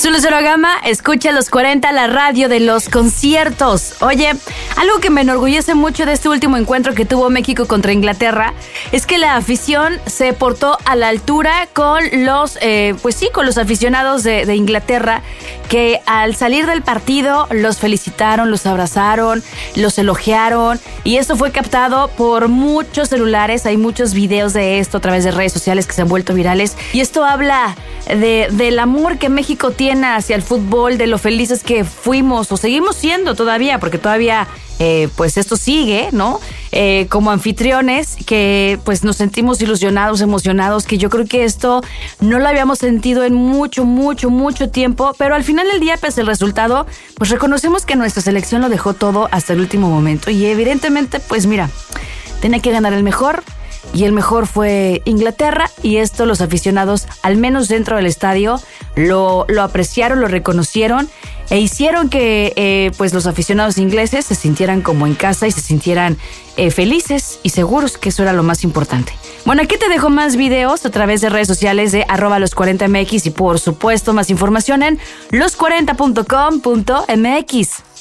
Soy Lucero Gama, escucha Los 40, la radio de los conciertos. Oye, algo que me enorgullece mucho de este último encuentro que tuvo México contra Inglaterra es que la afición se portó a la altura con los, con los aficionados de Inglaterra, que al salir del partido los felicitaron, los abrazaron, los elogiaron, y esto fue captado por muchos celulares. Hay muchos videos de esto a través de redes sociales que se han vuelto virales, y esto habla del amor que México tiene hacia el fútbol, de lo felices que fuimos o seguimos siendo todavía, porque todavía pues esto sigue, ¿no? Como anfitriones, que pues nos sentimos ilusionados, emocionados, que yo creo que esto no lo habíamos sentido en mucho tiempo, pero al final del día, pues el resultado, pues reconocemos que nuestra selección lo dejó todo hasta el último momento, y evidentemente, pues mira, tenía que ganar el mejor, y el mejor fue Inglaterra, y esto los aficionados, al menos dentro del estadio, lo apreciaron, lo reconocieron, e hicieron que pues los aficionados ingleses se sintieran como en casa y se sintieran felices y seguros, que eso era lo más importante. Bueno, aquí te dejo más videos a través de redes sociales de @los40mx, y por supuesto más información en los40.com.mx.